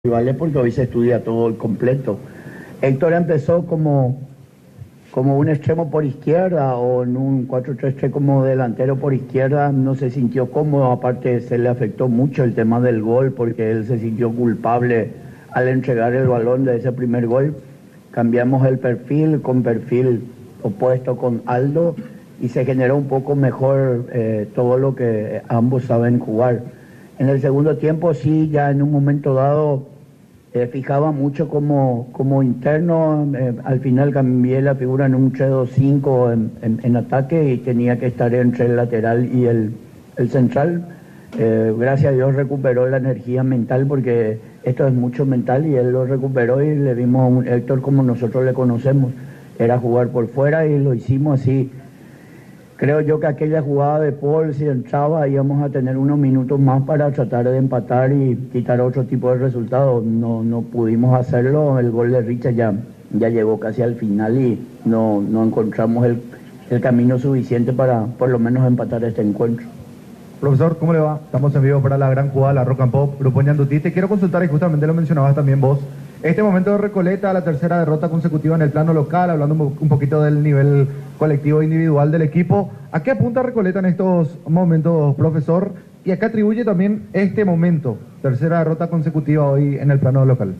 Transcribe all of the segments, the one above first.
rivales porque hoy se estudia todo el completo. Héctor empezó como un extremo por izquierda o en un 4-3-3 como delantero por izquierda, no se sintió cómodo, aparte se le afectó mucho el tema del gol porque él se sintió culpable al entregar el balón de ese primer gol. Cambiamos el perfil con perfil opuesto con Aldo y se generó un poco mejor todo lo que ambos saben jugar. En el segundo tiempo sí, ya en un momento dado fijaba mucho como interno, al final cambié la figura en un 3-2-5 en ataque y tenía que estar entre el lateral y el central. Gracias a Dios recuperó la energía mental porque esto es mucho mental y él lo recuperó y le dimos a un Héctor como nosotros le conocemos, era jugar por fuera y lo hicimos así. Creo yo que aquella jugada de Paul, si entraba, íbamos a tener unos minutos más para tratar de empatar y quitar otro tipo de resultados. No pudimos hacerlo, el gol de Richard ya llegó casi al final y no encontramos el camino suficiente para por lo menos empatar este encuentro. Profesor, ¿cómo le va? Estamos en vivo para la gran jugada, la Rock and Pop, Grupo Ñandutí. Te quiero consultar, y justamente lo mencionabas también vos, este momento de Recoleta, la tercera derrota consecutiva en el plano local, hablando un poquito del nivel colectivo e individual del equipo. ¿A qué apunta Recoleta en estos momentos, profesor? ¿Y a qué atribuye también este momento, tercera derrota consecutiva hoy en el plano local?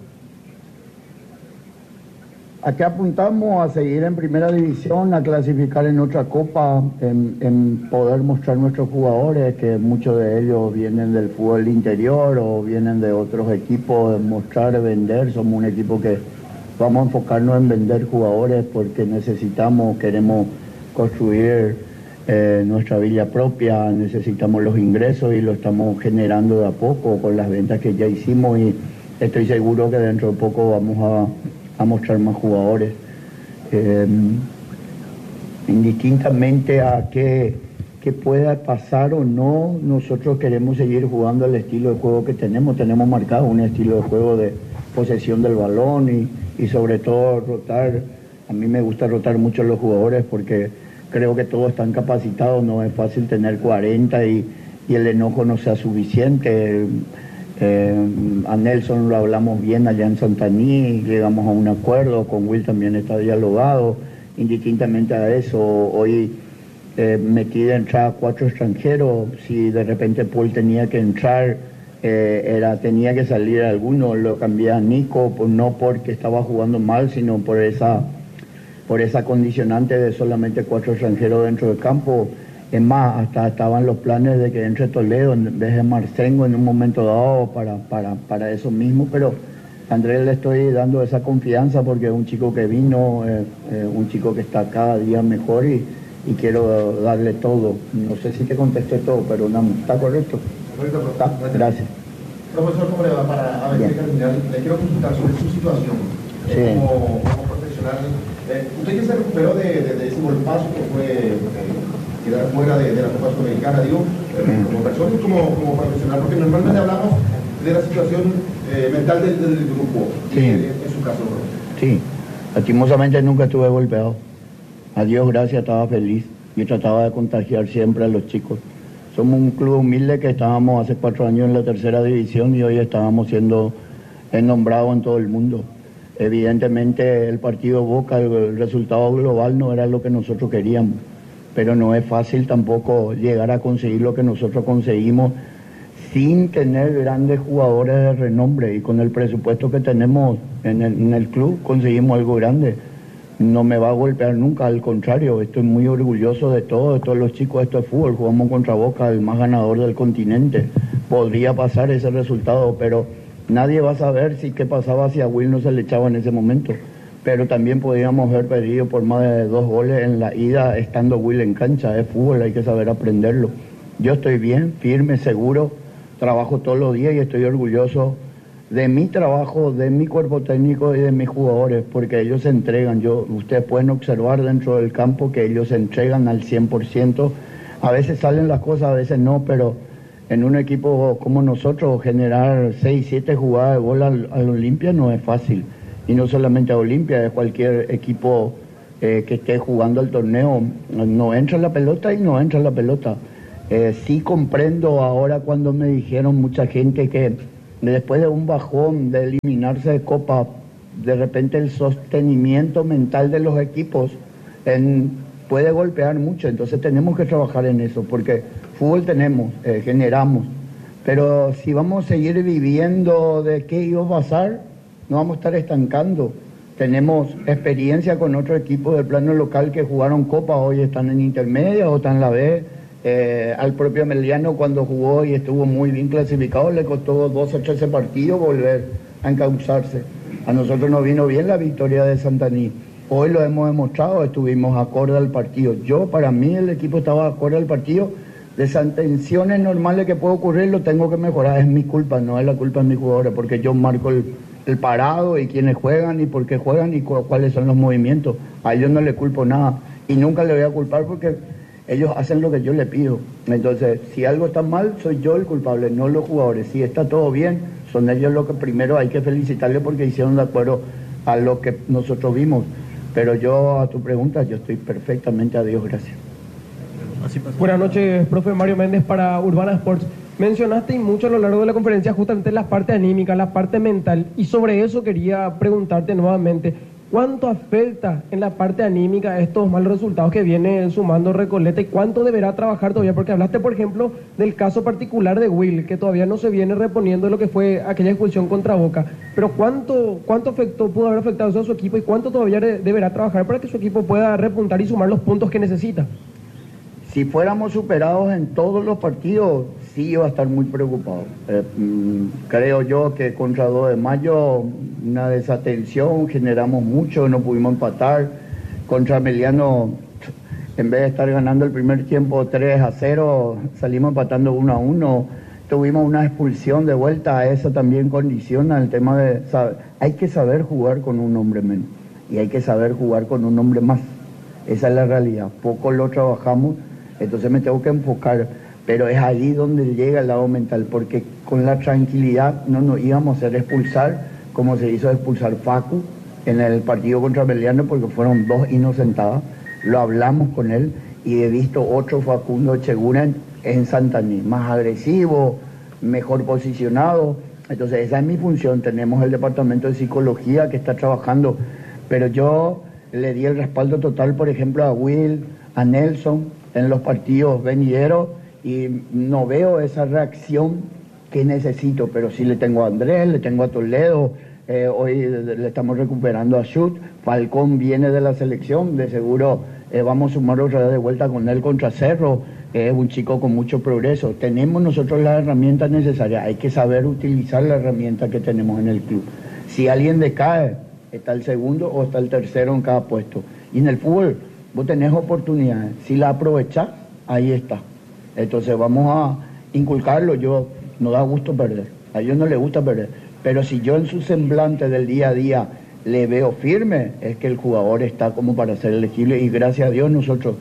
Aquí apuntamos a seguir en primera división, a clasificar en otra copa, en poder mostrar nuestros jugadores, que muchos de ellos vienen del fútbol interior o vienen de otros equipos, mostrar, vender. Somos un equipo que vamos a enfocarnos en vender jugadores porque queremos construir nuestra villa propia, necesitamos los ingresos y lo estamos generando de a poco con las ventas que ya hicimos y estoy seguro que dentro de poco vamos a mostrar más jugadores. Indistintamente a qué pueda pasar o no, nosotros queremos seguir jugando el estilo de juego que tenemos marcado un estilo de juego de posesión del balón y sobre todo rotar. A mí me gusta rotar mucho los jugadores porque creo que todos están capacitados, no es fácil tener 40 y el enojo no sea suficiente. A Nelson lo hablamos bien allá en Santaní, llegamos a un acuerdo, con Will también está dialogado. Indistintamente a eso, hoy metí de entrada 4 extranjeros, si de repente Paul tenía que entrar, tenía que salir alguno, lo cambié a Nico, no porque estaba jugando mal, sino por esa condicionante de solamente 4 extranjeros dentro del campo. Es más, hasta estaban los planes de que entre Toledo en vez de Marcengo en un momento dado para eso mismo, pero a Andrés le estoy dando esa confianza porque es un chico que vino, un chico que está cada día mejor y quiero darle todo. No sé si te contesté todo, pero no, ¿está correcto? Correcto, ¿Está? Gracias. Profesor, ¿cómo le va? Para ver si terminar, le quiero consultar sobre su situación Sí. como profesional. Usted que se recuperó de ese golpazo que fue quedar fuera de la Copa Sudamericana, digo, como persona y como profesional, porque normalmente hablamos de la situación mental del grupo, Sí. En su caso. Sí, lastimosamente nunca estuve golpeado. A Dios gracias, estaba feliz y trataba de contagiar siempre a los chicos. Somos un club humilde que estábamos hace 4 años en la tercera división y hoy estábamos siendo nombrados en todo el mundo. Evidentemente el partido Boca, el resultado global no era lo que nosotros queríamos, pero no es fácil tampoco llegar a conseguir lo que nosotros conseguimos sin tener grandes jugadores de renombre y con el presupuesto que tenemos en el club conseguimos algo grande. No me va a golpear nunca, al contrario, estoy muy orgulloso de todos los chicos. Esto es fútbol, jugamos contra Boca, el más ganador del continente. Podría pasar ese resultado, pero nadie va a saber qué pasaba si a Will no se le echaba en ese momento. Pero también podríamos haber perdido por más de 2 goles en la ida estando Will en cancha. Es fútbol, hay que saber aprenderlo. Yo estoy bien, firme, seguro, trabajo todos los días y estoy orgulloso de mi trabajo, de mi cuerpo técnico y de mis jugadores, porque ellos se entregan. Ustedes pueden observar dentro del campo que ellos se entregan al 100%. A veces salen las cosas, a veces no, pero en un equipo como nosotros generar 6, 7 jugadas de gol al Olimpia no es fácil. Y no solamente a Olimpia, es cualquier equipo que esté jugando el torneo. No entra la pelota y no entra la pelota. Sí comprendo ahora cuando me dijeron mucha gente que después de un bajón, de eliminarse de Copa, de repente el sostenimiento mental de los equipos puede golpear mucho. Entonces tenemos que trabajar en eso, porque fútbol tenemos, generamos. Pero si vamos a seguir viviendo de qué iba a pasar, no vamos a estar estancando. Tenemos experiencia con otros equipos del plano local que jugaron Copa, hoy están en intermedia o están en la B. Al propio Meliano, cuando jugó y estuvo muy bien clasificado, le costó 12 o 13 partidos volver a encauzarse. A nosotros nos vino bien la victoria de Santaní. Hoy lo hemos demostrado, estuvimos acorde al partido. Para mí el equipo estaba acorde al partido. Desatenciones normales que puede ocurrir lo tengo que mejorar, es mi culpa, no es la culpa de mis jugadores, porque yo marco el parado y quiénes juegan y por qué juegan y cuáles son los movimientos. A ellos no le culpo nada y nunca le voy a culpar porque ellos hacen lo que yo les pido. Entonces, si algo está mal, soy yo el culpable, no los jugadores. Si está todo bien, son ellos los que primero hay que felicitarles porque hicieron de acuerdo a lo que nosotros vimos. Pero yo, a tu pregunta, yo estoy perfectamente, a Dios gracias. Buenas noches, profe Mario Méndez para Urbana Sports. Mencionaste y mucho a lo largo de la conferencia justamente la parte anímica, la parte mental, y sobre eso quería preguntarte nuevamente, ¿cuánto afecta en la parte anímica estos malos resultados que viene sumando Recoleta y cuánto deberá trabajar todavía? Porque hablaste, por ejemplo, del caso particular de Will, que todavía no se viene reponiendo de lo que fue aquella expulsión contra Boca, pero ¿cuánto pudo haber afectado eso a su equipo y cuánto todavía deberá trabajar para que su equipo pueda repuntar y sumar los puntos que necesita? Si fuéramos superados en todos los partidos, sí iba a estar muy preocupado. Creo yo que contra 2 de mayo, una desatención, generamos mucho, no pudimos empatar. Contra Meliano, en vez de estar ganando el primer tiempo 3-0, salimos empatando 1-1. Tuvimos una expulsión de vuelta, eso también condiciona el tema de... Hay que saber jugar con un hombre menos y hay que saber jugar con un hombre más. Esa es la realidad. Poco lo trabajamos. Entonces me tengo que enfocar, pero es ahí donde llega el lado mental, porque con la tranquilidad no nos íbamos a hacer expulsar, como se hizo expulsar Facu en el partido contra Meliano, porque fueron 2 inocentadas. Lo hablamos con él y he visto otro Facundo Echeguren en Santaní, más agresivo, mejor posicionado. Entonces esa es mi función. Tenemos el departamento de psicología que está trabajando, pero yo le di el respaldo total, por ejemplo, a Will, a Nelson, en los partidos venideros, y no veo esa reacción que necesito, pero sí le tengo a Andrés, le tengo a Toledo, hoy le estamos recuperando a Schut, Falcón viene de la selección, de seguro vamos a sumar otra vez de vuelta con él contra Cerro, es un chico con mucho progreso. Tenemos nosotros las herramientas necesarias, hay que saber utilizar la herramienta que tenemos en el club. Si alguien decae, está el segundo o está el tercero en cada puesto. Y en el fútbol, vos tenés oportunidades, si la aprovechás, ahí está. Entonces vamos a inculcarlo. No da gusto perder, a ellos no les gusta perder, pero si yo en su semblante del día a día le veo firme, es que el jugador está como para ser elegible, y gracias a Dios nosotros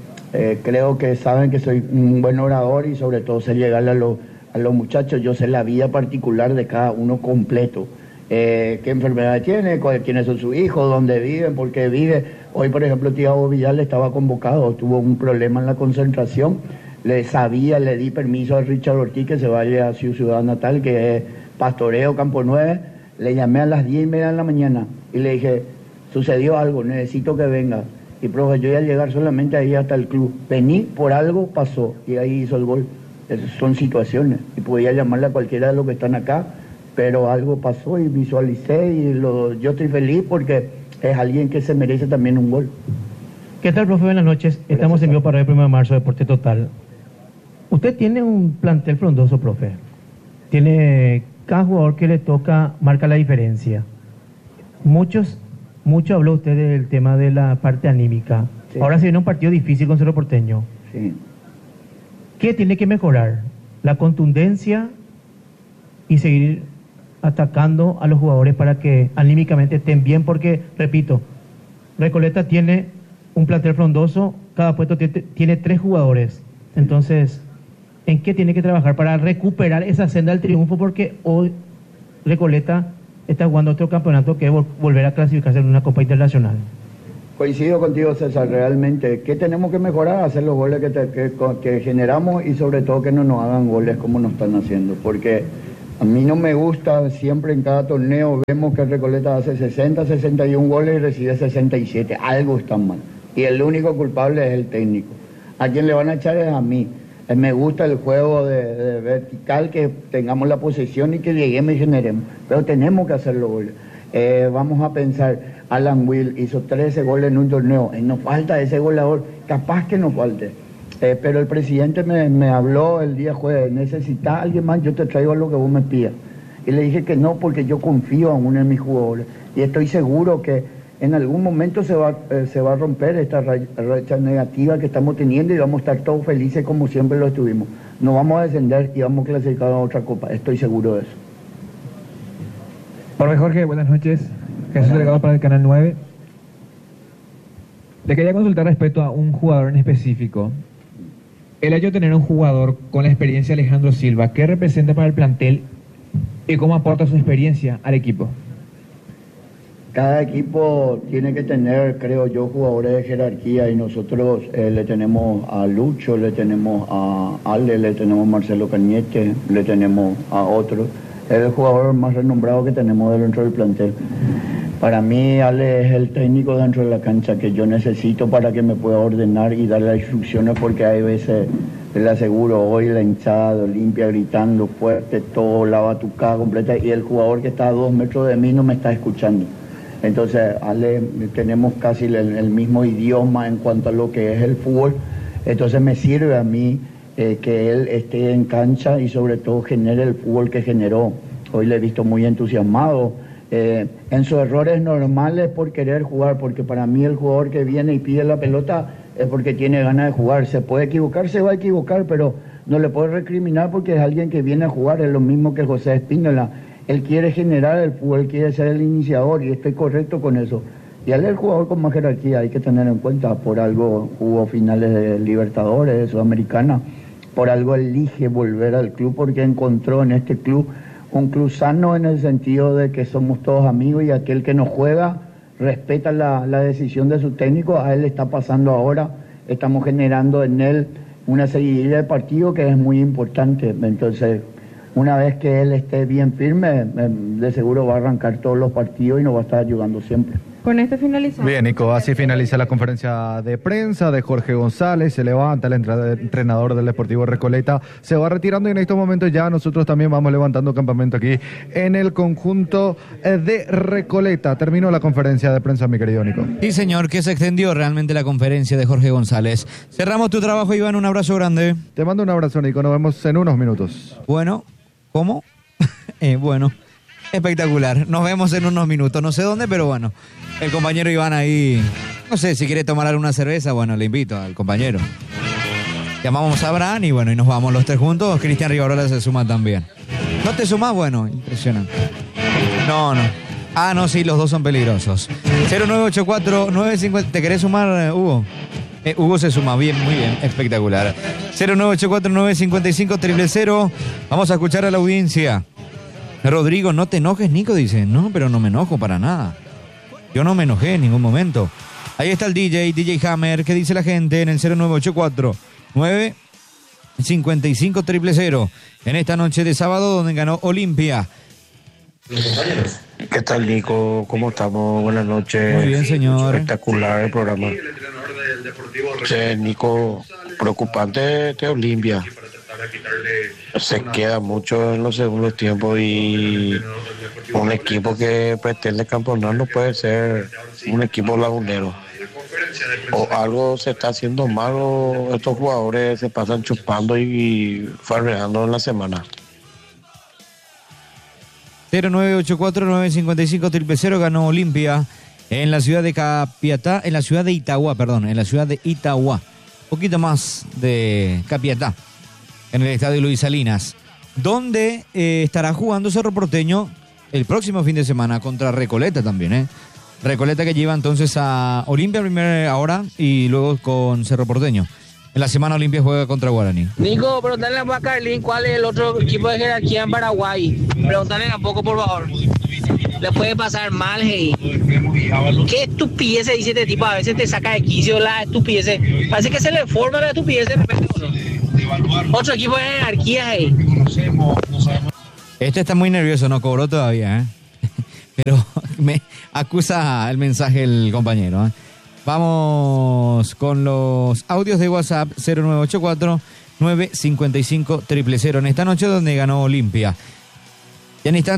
creo que saben que soy un buen orador y sobre todo sé llegarle a los muchachos. Yo sé la vida particular de cada uno completo. Qué enfermedad tiene, quiénes son sus hijos, dónde viven, por qué vive. Hoy, por ejemplo, Thiago Vidal estaba convocado, tuvo un problema en la concentración, le di permiso a Richard Ortiz que se vaya a su ciudad natal, que es Pastoreo, Campo 9, le llamé a las 10:30 de la mañana y le dije, sucedió algo, necesito que venga. Y profe, yo iba a llegar solamente ahí hasta el club, vení, por algo pasó, y ahí hizo el gol. Esas son situaciones, y podía llamarle a cualquiera de los que están acá, pero algo pasó y visualicé y yo estoy feliz porque es alguien que se merece también un gol. ¿Qué tal, profe? Buenas noches. Estamos en vivo para el 1 de marzo, Deporte Total. Usted tiene un plantel frondoso, profe. Tiene cada jugador que le toca marca la diferencia. Mucho habló usted del tema de la parte anímica. Sí. Ahora se viene un partido difícil con Cerro Porteño. Sí. ¿Qué tiene que mejorar? La contundencia y seguir atacando a los jugadores para que anímicamente estén bien, porque, repito, Recoleta tiene un plantel frondoso, cada puesto tiene 3 jugadores. Entonces, ¿en qué tiene que trabajar para recuperar esa senda del triunfo? Porque hoy Recoleta está jugando otro campeonato que es volver a clasificarse en una Copa Internacional. Coincido contigo, César, realmente. ¿Qué tenemos que mejorar? Hacer los goles que generamos y sobre todo que no nos hagan goles como nos están haciendo, porque A mí no me gusta, siempre en cada torneo vemos que Recoleta hace 60, 61 goles y recibe 67. Algo está mal. Y el único culpable es el técnico. A quien le van a echar es a mí. Me gusta el juego de vertical, que tengamos la posesión y que lleguemos y generemos. Pero tenemos que hacer los goles. Vamos a pensar, Alan Will hizo 13 goles en un torneo. Nos falta ese goleador. Capaz que nos falte. Pero el presidente me habló el día jueves, necesita alguien más, yo te traigo lo que vos me pidas. Y le dije que no, porque yo confío aún en mis jugadores. Y estoy seguro que en algún momento se va a romper esta racha negativa que estamos teniendo y vamos a estar todos felices como siempre lo estuvimos. No vamos a descender y vamos a clasificar a otra copa, estoy seguro de eso. Profe Jorge, buenas noches. Jesús Delegado para el Canal 9. Le quería consultar respecto a un jugador en específico. El hecho de tener un jugador con la experiencia de Alejandro Silva, ¿qué representa para el plantel y cómo aporta su experiencia al equipo? Cada equipo tiene que tener, creo yo, jugadores de jerarquía y nosotros le tenemos a Lucho, le tenemos a Ale, le tenemos a Marcelo Cañete, le tenemos a otros. Es el jugador más renombrado que tenemos dentro del plantel. Para mí, Ale es el técnico dentro de la cancha que yo necesito para que me pueda ordenar y dar las instrucciones, porque hay veces, le aseguro, hoy la hinchada de Olimpia gritando fuerte, todo, la batucada completa, y el jugador que está a 2 metros de mí no me está escuchando. Entonces, Ale, tenemos casi el mismo idioma en cuanto a lo que es el fútbol, entonces me sirve a mí que él esté en cancha y sobre todo genere el fútbol que generó. Hoy le he visto muy entusiasmado. En sus errores normales por querer jugar, porque para mí el jugador que viene y pide la pelota es porque tiene ganas de jugar. Se puede equivocar, se va a equivocar, pero no le puede recriminar porque es alguien que viene a jugar. Es lo mismo que José Espínola. Él quiere generar el fútbol, quiere ser el iniciador y estoy correcto con eso. Y él es el jugador con más jerarquía, hay que tener en cuenta. Por algo jugó finales de Libertadores, de Sudamericana. Por algo elige volver al club porque encontró en este club un club sano, en el sentido de que somos todos amigos y aquel que no juega respeta la decisión de su técnico. A él le está pasando ahora, estamos generando en él una seguidilla de partido que es muy importante. Entonces, una vez que él esté bien firme, de seguro va a arrancar todos los partidos y nos va a estar ayudando siempre. Con esto finalizamos. Bien, Nico, así finaliza la conferencia de prensa de Jorge González. Se levanta el entrenador del Deportivo Recoleta. Se va retirando y en estos momentos ya nosotros también vamos levantando campamento aquí en el conjunto de Recoleta. Terminó la conferencia de prensa, mi querido Nico. Sí, señor, que se extendió realmente la conferencia de Jorge González. Cerramos tu trabajo, Iván. Un abrazo grande. Te mando un abrazo, Nico. Nos vemos en unos minutos. Bueno, ¿cómo? Bueno, espectacular. Nos vemos en unos minutos. No sé dónde, pero bueno. El compañero Iván ahí, no sé, si quiere tomar alguna cerveza, bueno, le invito al compañero. Llamamos a Abraham y bueno, y nos vamos los tres juntos. Cristian Rivarola se suma también. ¿No te sumás? Bueno, impresionante. No. Ah, no, sí, los dos son peligrosos. 0984-950. ¿Te querés sumar, Hugo? Hugo se suma, bien, muy bien, espectacular. 0984-955-000. Vamos a escuchar a la audiencia. Rodrigo, no te enojes, Nico, dice. No, pero no me enojo para nada. Yo no me enojé en ningún momento. Ahí está el DJ Hammer. ¿Qué dice la gente en el 0984-955-000? En esta noche de sábado donde ganó Olimpia. ¿Qué tal, Nico? ¿Cómo estamos? Buenas noches. Muy bien, señor. Espectacular el programa. Sí, Nico, preocupante de Olimpia. Se queda mucho en los segundos tiempos y un equipo que pretende campeonar no puede ser un equipo lagunero. O algo se está haciendo mal o estos jugadores se pasan chupando y farreando en la semana. 0984-955-000 ganó Olimpia en la ciudad de Capiatá, en la ciudad de Itagua. Un poquito más de Capiatá, en el estadio Luis Salinas, donde estará jugando Cerro Porteño el próximo fin de semana contra Recoleta también, Recoleta que lleva entonces a Olimpia primero ahora y luego con Cerro Porteño. En la semana Olimpia juega contra Guaraní. Nico, pregúntale a Carlín cuál es el otro equipo de jerarquía en Paraguay. Pregúntale tampoco, por favor. Le puede pasar mal, hey. ¿Qué estupidez dice este tipo? A veces te saca de quicio la estupidez. Parece que se le forma la estupidez de repente. Otro equipo de jerarquía, hey. Este está muy nervioso, no cobró todavía, ¿eh? Pero me acusa el mensaje el compañero, ¿eh? Vamos con los audios de WhatsApp 0984-955-000 en esta noche donde ganó Olimpia. Y en instante